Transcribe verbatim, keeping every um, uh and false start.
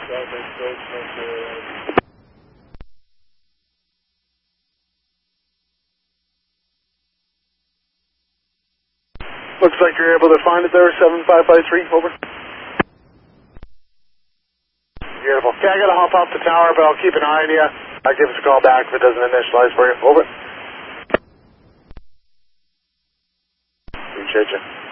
Looks like you're able to find it there, seven five five three, over. Beautiful. Okay, I gotta hop off the tower, but I'll keep an eye on you. I'll give us a call back if it doesn't initialize for you, over. Appreciate you.